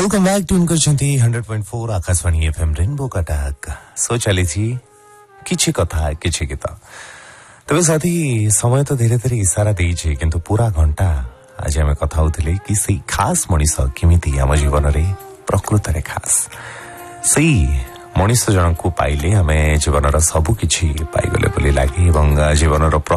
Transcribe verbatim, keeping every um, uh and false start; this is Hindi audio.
welcome back tune करछंती hundred point four Akashvani FM rainbow कटाक सो चली थी किछि कथा किछि गीत तबे साथी समय तो धीरे धीरे इशारा देइछे किंतु पूरा घंटा आज हमें कथा होथिले कि सही खास मनीष केमिति हम जीवन रे प्रकृत रे खास सही मनीष जन को पाइले हमें जीवन रो सब किछि पाई गले बोली लागे एवं जीवन रो